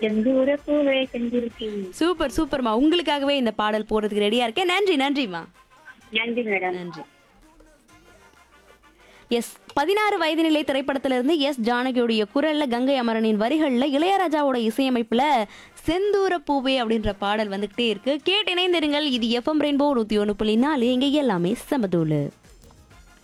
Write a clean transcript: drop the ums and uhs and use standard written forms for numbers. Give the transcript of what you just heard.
செந்தூர பூவே செஞ்சிருக்கீ. சூப்பர் சூப்பர்மா. உங்களுக்காகவே இந்த பாடல் போடுறதுக்கு ரெடியா இருக்கேன். நன்றி நன்றிமா. நன்றி மேடம். நன்றி. எஸ் 16 வயது நிலை திரைப்படத்திலிருந்து எஸ் ஜானகியோடைய குரல்ல கங்கை அமரனின் வரிகள்ல இளையராஜாவோட இசையமைப்புல செந்தூர பூவே அப்படின்ற பாடல் வந்துகிட்டே இருக்கு. கேட்டு இணைந்திருங்கள். இது எஃப்எம் ரெயின்போ 101.4. இங்க எல்லாமே சமதூளு.